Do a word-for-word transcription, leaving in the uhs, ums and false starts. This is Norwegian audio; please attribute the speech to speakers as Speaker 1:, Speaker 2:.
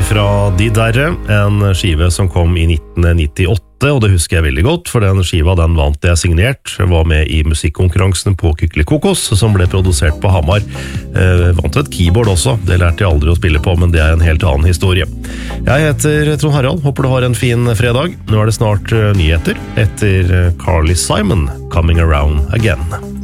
Speaker 1: fra De Derre, en skive som kom i nitten nittiåtte, og det husker jeg veldig godt, for den skiva den vant jeg signert. Jeg var med i musikkonkurransen på Kykelikokos, som ble produsert på Hamar. Eh, vant et keyboard også, det lærte jeg aldri å spille på, men det er en helt annen historie. Jeg heter Trond Harald, håper du har en fin fredag. Nå er det snart nyheter etter Carly Simon, Coming Around Again.